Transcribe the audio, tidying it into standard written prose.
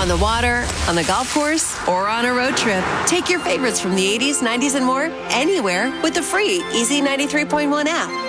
On the water, on the golf course, or on a road trip, take your favorites from the 80s, 90s, and more anywhere with the free Easy 93.1 app.